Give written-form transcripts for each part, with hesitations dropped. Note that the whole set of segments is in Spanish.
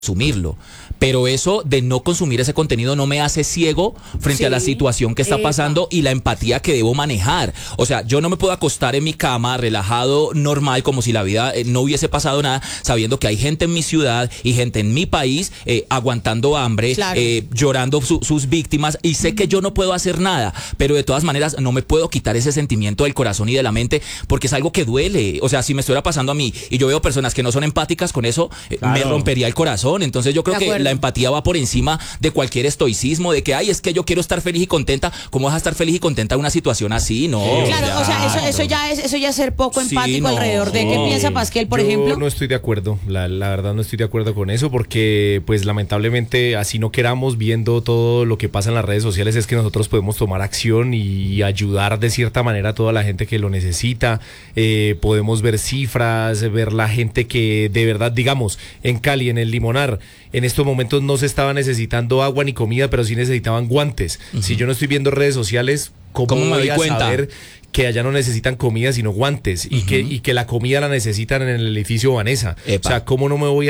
consumirlo, pero eso de no consumir ese contenido no me hace ciego frente a la situación que está pasando y la empatía que debo manejar. O sea, yo no me puedo acostar en mi cama relajado, normal, como si la vida no hubiese pasado nada, sabiendo que hay gente en mi ciudad y gente en mi país aguantando hambre, llorando sus víctimas, y sé que yo no puedo hacer nada, pero de todas maneras no me puedo quitar ese sentimiento del corazón y de la mente, porque es algo que duele. O sea, si me estuviera pasando a mí y yo veo personas que no son empáticas con eso, me rompería el corazón. Entonces yo creo que la empatía va por encima de cualquier estoicismo, de que, ay, es que yo quiero estar feliz y contenta. ¿Cómo vas a estar feliz y contenta en una situación así? No. Claro, o sea, eso ya es ser poco empático alrededor de qué piensa Pasquel, por ejemplo. Yo no estoy de acuerdo, la verdad no estoy de acuerdo con eso, porque pues lamentablemente, así no queramos, viendo todo lo que pasa en las redes sociales, es que nosotros podemos tomar acción y ayudar de cierta manera a toda la gente que lo necesita. Podemos ver cifras, ver la gente que de verdad, digamos, en Cali, en el Limonar, en estos momentos no se estaba necesitando agua ni comida, pero sí necesitaban guantes. Si yo no estoy viendo redes sociales, ¿cómo me doy cuenta? Saber que allá no necesitan comida sino guantes, y que la comida la necesitan en el edificio Vanessa? O sea, ¿cómo no voy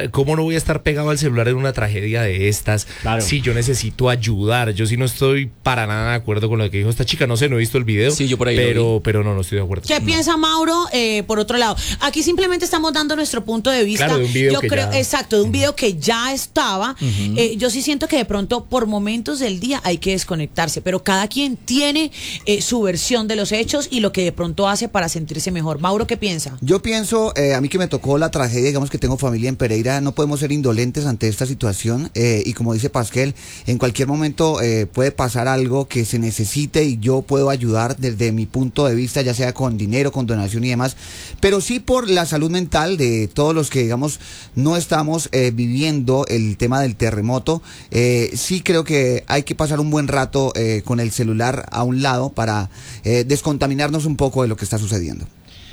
a estar pegado al celular en una tragedia de estas? Claro. Sí, yo necesito ayudar. Yo sí no estoy para nada de acuerdo con lo que dijo esta chica. No sé, no he visto el video. Sí, yo por ahí pero no estoy de acuerdo. ¿Qué piensa Mauro? Por otro lado, aquí simplemente estamos dando nuestro punto de vista. Claro, de un video de un video que ya estaba. Yo sí siento que de pronto por momentos del día hay que desconectarse, pero cada quien tiene su versión de los hechos y lo que de pronto hace para sentirse mejor. Mauro, ¿qué piensa? Yo pienso, a mí que me tocó la tragedia, digamos que tengo familia en Pereira, no podemos ser indolentes ante esta situación, y como dice Pasquel, en cualquier momento puede pasar algo que se necesite y yo puedo ayudar desde mi punto de vista, ya sea con dinero, con donación y demás, pero sí por la salud mental de todos los que, digamos, no estamos viviendo el tema del terremoto. Sí creo que hay que pasar un buen rato con el celular a un lado para descontaminarnos un poco de lo que está sucediendo.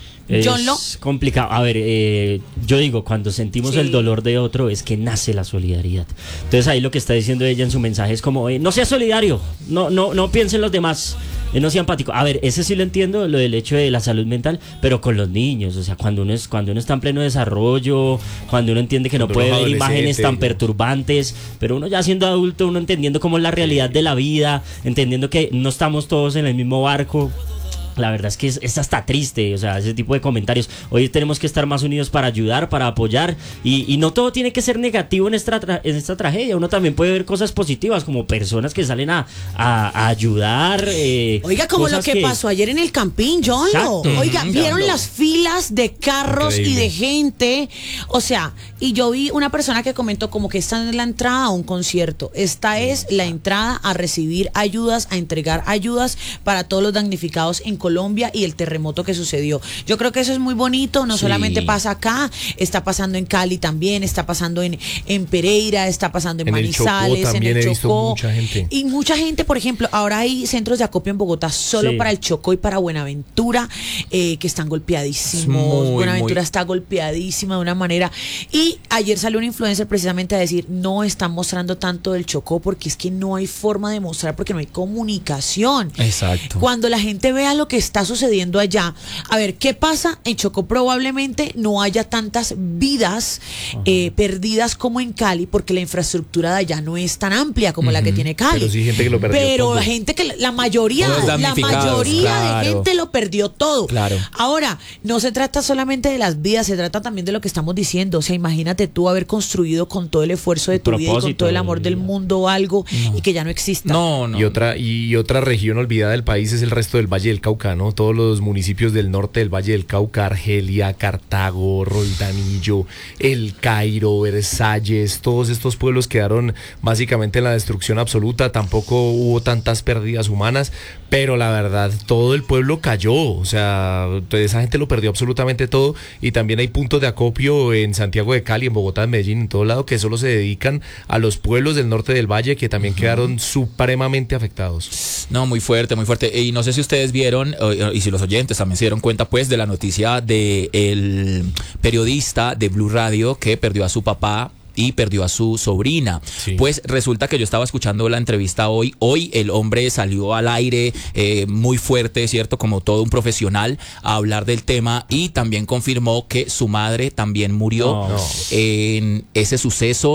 Es complicado. A ver, yo digo, cuando sentimos el dolor de otro es que nace la solidaridad. Entonces ahí lo que está diciendo ella en su mensaje es como, no sea solidario, no piense en los demás, no sea empático. A ver, ese sí lo entiendo, lo del hecho de la salud mental, pero con los niños, o sea, cuando uno está en pleno desarrollo, cuando uno entiende que no puede ver imágenes tan perturbantes, pero uno ya siendo adulto, uno entendiendo cómo es la realidad de la vida, entendiendo que no estamos todos en el mismo barco. La verdad es que es hasta triste, o sea, ese tipo de comentarios. Hoy tenemos que estar más unidos para ayudar, para apoyar, y no todo tiene que ser negativo en esta tragedia. Uno también puede ver cosas positivas, como personas que salen a ayudar. Oiga, como lo que pasó ayer en el Campín, John. Oiga, ¿vieron las filas de carros y de gente? O sea, y yo vi una persona que comentó como que esta no es la entrada a un concierto, esta es la entrada a recibir ayudas, a entregar ayudas para todos los damnificados en Colombia y el terremoto que sucedió. Yo creo que eso es muy bonito, no solamente pasa acá, está pasando en Cali también, está pasando en Pereira, está pasando en Manizales, en el Chocó. Y mucha gente, por ejemplo, ahora hay centros de acopio en Bogotá solo para el Chocó y para Buenaventura, que están golpeadísimos. Buenaventura está golpeadísima de una manera. Y ayer salió un influencer precisamente a decir, no están mostrando tanto del Chocó porque es que no hay forma de mostrar, porque no hay comunicación. Exacto. Cuando la gente vea lo que está sucediendo allá, a ver, ¿qué pasa? En Chocó probablemente no haya tantas vidas perdidas como en Cali, porque la infraestructura de allá no es tan amplia como la que tiene Cali. Pero sí gente que lo perdió todo. Gente que la mayoría de gente lo perdió todo. Claro. Ahora, no se trata solamente de las vidas, se trata también de lo que estamos diciendo. O sea, imagínate tú haber construido con todo el esfuerzo de tu vida y con todo el amor del mundo algo y que ya no exista. Y otra región olvidada del país es el resto del Valle del Cauca, ¿no? Todos los municipios del norte del Valle del Cauca, Argelia, Cartago, Roldanillo, El Cairo, Versalles, todos estos pueblos quedaron básicamente en la destrucción absoluta. Tampoco hubo tantas pérdidas humanas, pero la verdad, todo el pueblo cayó. O sea, esa gente lo perdió absolutamente todo. Y también hay puntos de acopio en Santiago de Cali, en Bogotá, en Medellín, en todo lado, que solo se dedican a los pueblos del norte del Valle, que también quedaron supremamente afectados. No, muy fuerte, muy fuerte. Y no sé si ustedes vieron, y si los oyentes también se dieron cuenta, pues, de la noticia de el periodista de Blue Radio que perdió a su papá y perdió a su sobrina. Sí. Pues resulta que yo estaba escuchando la entrevista hoy. Hoy el hombre salió al aire muy fuerte, ¿cierto? Como todo un profesional a hablar del tema y también confirmó que su madre también murió en ese suceso.